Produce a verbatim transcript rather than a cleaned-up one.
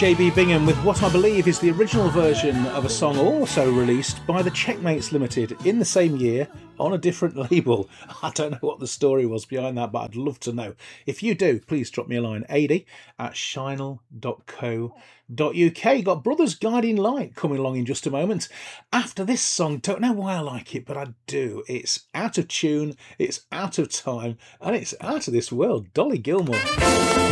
J B Bingham with what I believe is the original version of a song also released by the Checkmates Limited in the same year on a different label. I don't know what the story was behind that, but I'd love to know. If you do, please drop me a line, ady at shinel dot co dot uk. Got Brothers Guiding Light coming along in just a moment. After this song, don't know why I like it, but I do. It's out of tune, it's out of time, and it's out of this world. Dolly Gilmore.